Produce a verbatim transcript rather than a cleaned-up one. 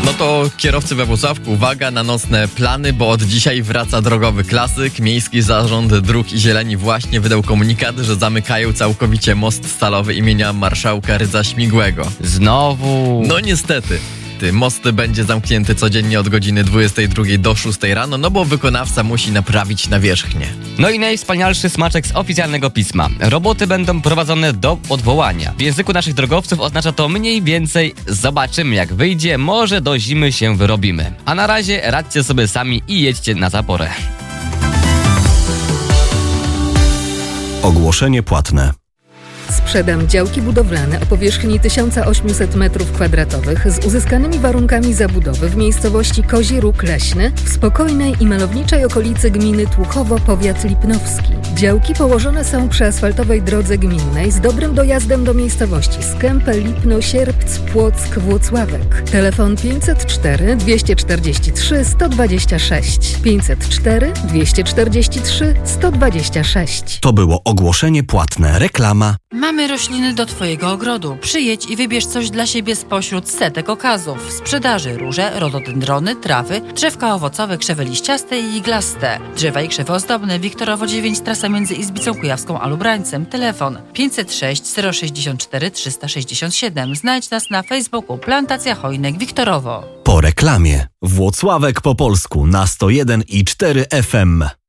No to kierowcy we Włocławku, uwaga na nocne plany, bo od dzisiaj wraca drogowy klasyk. Miejski Zarząd Dróg i Zieleni właśnie wydał komunikat, że zamykają całkowicie most stalowy imienia marszałka Rydza Śmigłego. Znowu? No niestety. Most będzie zamknięty codziennie od godziny dwudziestej drugiej do szóstej rano, no bo wykonawca musi naprawić nawierzchnię. No i najwspanialszy smaczek z oficjalnego pisma. Roboty będą prowadzone do odwołania. W języku naszych drogowców oznacza to mniej więcej zobaczymy jak wyjdzie, może do zimy się wyrobimy. A na razie radźcie sobie sami i jedźcie na zaporę. Ogłoszenie płatne. Sprzedam działki budowlane o powierzchni tysiąc osiemset metrów kwadratowych z uzyskanymi warunkami zabudowy w miejscowości Kozi Róg Leśny w spokojnej i malowniczej okolicy gminy Tłuchowo, powiat lipnowski. Działki położone są przy asfaltowej drodze gminnej z dobrym dojazdem do miejscowości Skępe, Lipno, Sierpc, Płock, Włocławek. Telefon pięćset cztery dwieście czterdzieści trzy sto dwadzieścia sześć. pięćset cztery dwieście czterdzieści trzy sto dwadzieścia sześć. To było ogłoszenie płatne. Reklama. Mamy rośliny do Twojego ogrodu. Przyjedź i wybierz coś dla siebie spośród setek okazów. W sprzedaży róże, rododendrony, trawy, drzewka owocowe, krzewy liściaste i iglaste. Drzewa i krzewy ozdobne. Wiktorowo dziewięć, trasa między Izbicą Kujawską a Lubrańcem. Telefon pięćset sześć zero sześćdziesiąt cztery trzysta sześćdziesiąt siedem. Znajdź nas na Facebooku Plantacja Hojnek Wiktorowo. Po reklamie. Włocławek po polsku na sto jeden i cztery F M.